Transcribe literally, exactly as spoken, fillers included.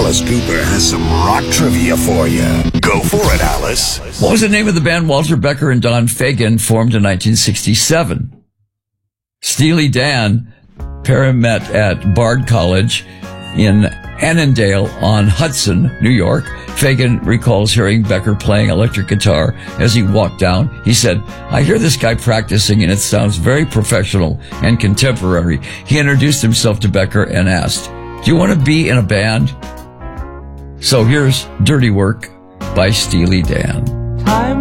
Alice Cooper has some rock trivia for you. Go for it, Alice. What was the name of the band Walter Becker and Don Fagen formed in nineteen sixty-seven? Steely Dan pair met at Bard College in Annandale on Hudson, New York. Fagen recalls hearing Becker playing electric guitar as he walked down. He said, "I hear this guy practicing and it sounds very professional and contemporary." He introduced himself to Becker and asked, "Do you want to be in a band?" So here's Dirty Work by Steely Dan. Time